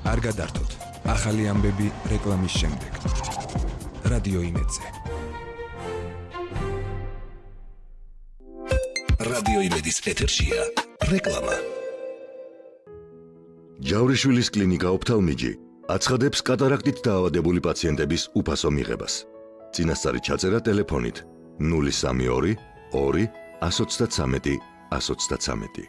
არ გადართოთ. ახალი ამბები რეკლამის შემდეგ. რადიო იმედზე. რადიო იმედის ეთერშია რეკლამა. ჯავრიშვილის კლინიკა ოფთალმიჯი აცხადებს კატარაქტით დაავადებული პაციენტების უფასო მიღებას. წინასწარი ჩაწერა ტელეფონით 032 2 133 133.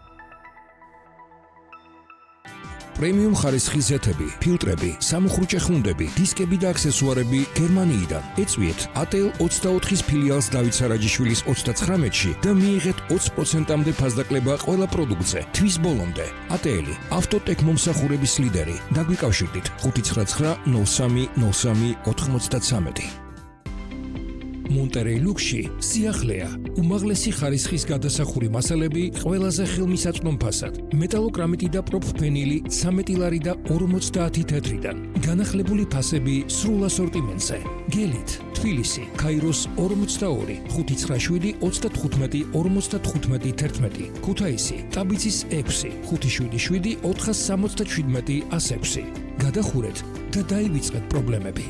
პრემიუმ ხარისხის ზეთები, ფილტრები, სამუხრუჭე ხუნდები, დისკები და აქსესუარები გერმანიიდან. ეწვიეთ ATL 24-ის ფილიალს დავით სარაჯიშვილის 39-ში და მიიღეთ 20%-მდე ფასდაკლება ყველა პროდუქტზე. თვის ბოლომდე. ATL ავტოტეკ მომსახურების ლიდერი. დაგვიკავშირდით 599 03 03 93. მონტერეი ლუქსში სიახლეა. უმაღლესი ხარისხის გადასახური მასალები ყველაზე ხელმისაწვდომ ფასად. მეტალოკრამიტი და პროფფენილი 13 ლარი და 50 თეთრიდან. განახლებული ფასები სრულ ასორტიმენტზე. გელით, თბილისი, ქაიროს 42, 597 35 55 11. ქუთაისი, ტაბიცის 6, 577 477 106. გადახურეთ და დაივიწყეთ პრობლემები.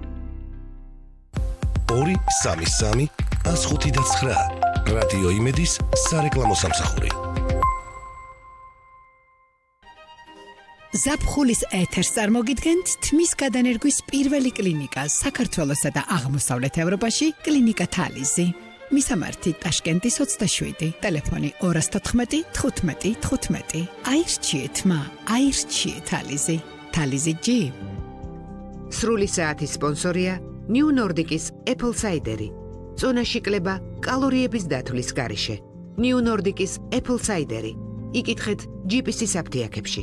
233 159 რადიო იმედის სარეკლამო სამსახური. ზაფხულის ეთერს წარმოგიდგენთ თმის გადანერგვის პირველი კლინიკა საქართველოსა და აღმოსავლეთ ევროპაში კლინიკა თალიზი. მისამართი ტაშკენტის 27, ტელეფონი 214 15 15. აირჩიეთ მა, აირჩიეთ თალიზი. თალიზი G. სრული საათის სპონსორია New Nordic-ის Apple Cider-ი. ზონაში კლება კალორიების დათვლის გარეშე. New Nordic-ის Apple Cider-ი. იკითხეთ GPS-ის აფთიაქებში.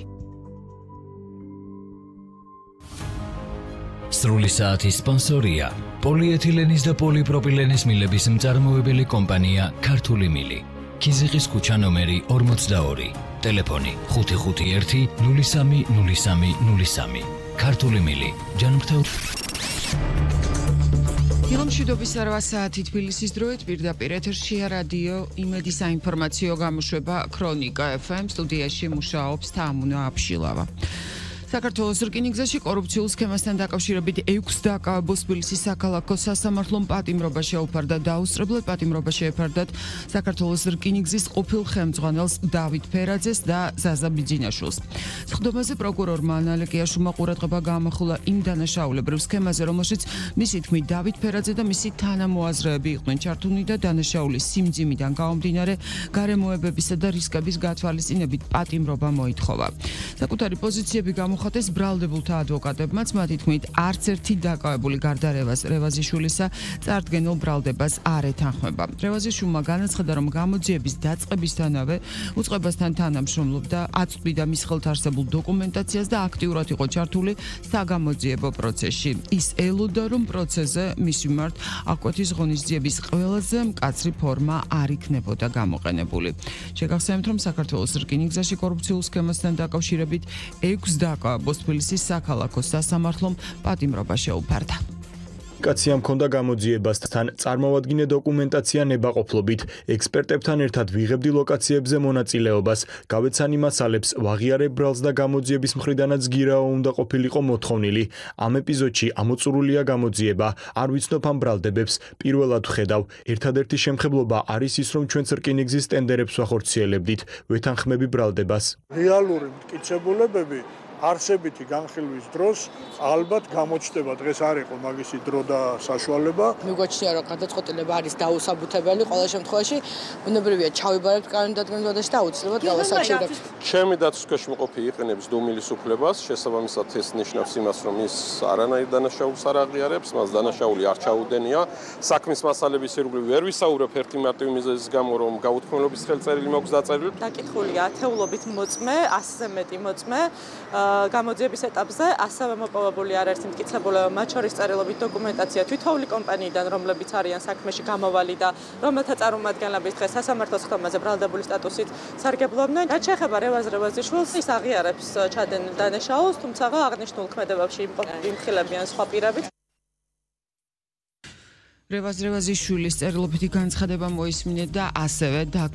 სრული საათის სპონსორია პოლიეთილენის და პოლიპროპილენის მილების მწარმოებელი კომპანია ქართული მილი. ქიზიყის ქუჩა ნომერი 42, ტელეფონი 551 03 03 03. ქართული მილი, ჯანმრთელ მშვიდობის 8 საათი თბილისის დროით პირდაპირ ეთერშია რადიო იმედის საინფორმაციო გამოშვება ქრონიკა FM სტუდიაში მუშაობს თამუნა აბშილავა. საქართველოს რკინიგზაში კორუფციულ სქემასთან დაკავშირებით 6 დაკავებულს თბილისის საქალაქო სასამართლომ პატიმრობა შეუფარდა. დაუსწრებლად პატიმრობა შეეფარდათ საქართველოს რკინიგზის ყოფილ ხელმძღვანელს დავით ფერაძეს და ზაზა ბიძინაშვილს. სხდომაზე პროკურორმა ანა ლეკიაშვილმა ყურადღება გაამახვილა იმ დანაშაულებრივ სქემაზე, რომელშიც მისი თქმით დავით ფერაძე და მისი თანამოაზრეები იყვნენ ჩართულნი და დანაშაულის სიმძიმიდან გამომდინარე გარემოებებისა და რისკების გათვალისწინებით პატიმრობა მოითხოვა. საკუთარი პოზიციები გამოხატეს ბრალდებულთა ადვოკატებმაც, მათი თქმით არც ერთი დაკავებული გარდა რევაზიშვილისა წარდგენილ ბრალდებას არ ეთანხმება. რევაზიშვილმა განაცხადა, რომ გამოძიების დაწყებისთანავე უწყებასთან თანამშრომლობდა, აწვდიდა მის ხელთ არსებულ დოკუმენტაციას და აქტიურად იყო ჩართული საგამოძიებო პროცესში. ის ელოდა, რომ პროცესზე მის მიმართ აკვეთის ღონისძიების ყველაზე მკაცრი ფორმა არ იქნებოდა გამოყენებული. შეგახსენებთ, რომ საქართველოს რკინიგზაში კორუფციულ სქემასთან დაკავშირებით 6 დაკავებულს თბილისის საქალაქო სასამართლომ პატიმრობა შეუფარდა. კაციამ ჰქონდა გამოძიებასთან წარმოვადგინე დოკუმენტაცია ნებაყოფლობით, ექსპერტებთან ერთად ვიღებდი ლოკაციებზე მონაწილეობას, გავეცანი მასალებს, ვაღიარებ ბრალს და გამოძიების მხრიდანაც გირაო უნდა ყოფილიყო მოთხოვნილი. ამ ეპიზოდში ამოწურულია გამოძიება, არ ვიცნობ ამ ბრალდებებს, პირველად ვხედავ. ერთადერთი შემხებლობა არის ის, რომ ჩვენც რკინიგზის ტენდერებს ვახორციელებდით, ვეთანხმები ბრალდებას. რეალური მტკიცებულებები არსებითი განხილვის დროს ალბათ გამოჩნდება, დღეს არ იყო მაგისი დრო და საშუალება. მიგოჩნია, რომ გადაწყვეტილება არის დაუსაბუთებელი ყოველ შემთხვევაში, ბუნებრივია ჩავიბარებთ კანონდადგენლობაში და აუცილებლად გავასაჩივრებთ. ჩემი დაცვის ქვეშ მყოფი იყენებს დუმილის უფლებას, შესაბამისად ეს ნიშნავს იმას, რომ ის არანაირ დანაშაულს არ აღიარებს, მას დანაშაული არ ჩაუდენია. საქმის მასალების ირგვლივ ვერ ვისაუბრებ ერთი მარტივი მიზეზის გამო, რომ გაუთქმელობის ხელწერილი მაქვს დაწერილი. დაკითხულია ათეულობით მოწმე, 100-ზე მეტი მოწმე. გამოძიების ეტაპზე ასევე მოპოვებული არაერთი მტკიცებულება, მათ შორის წერილობით დოკუმენტაცია თვითოული კომპანიიდან, რომლებიც არიან საქმეში გამოვალი და რომელთა წარმომადგენლების დღეს სასამართლოს ხდომაზე ბრალდებული სტატუსით სარგებლობდნენ. რაც შეეხება რევაზიშვილს, ის აღიარებს ჩადენილ დანაშაულს, თუმცა აღნიშნულ ქმედებებში იმხილებიან სხვა პირებით. რევაზიშვილის წერილობითი განცხადება მოისმინეთ და ასევე